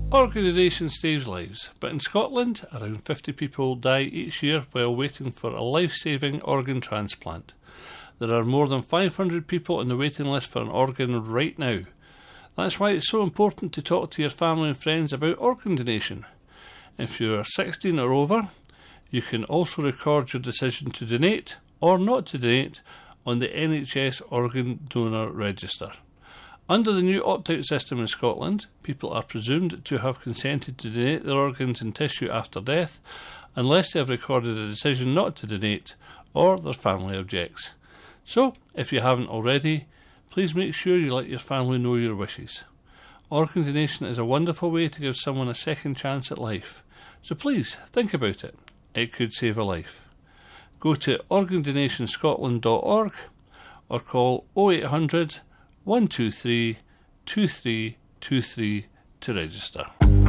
Organ donation saves lives, but in Scotland, around 50 people die each year while waiting for a life-saving organ transplant. There are more than 500 people on the waiting list for an organ right now. That's why it's so important to talk to your family and friends about organ donation. If you are 16 or over, you can also record your decision to donate or not to donate on the NHS Organ Donor Register. Under the new opt-out system in Scotland, people are presumed to have consented to donate their organs and tissue after death, unless they have recorded a decision not to donate or their family objects. So, if you haven't already, please make sure you let your family know your wishes. Organ donation is a wonderful way to give someone a second chance at life, so please think about it. It could save a life. Go to organdonationscotland.org or call 0800 123 2323 to register.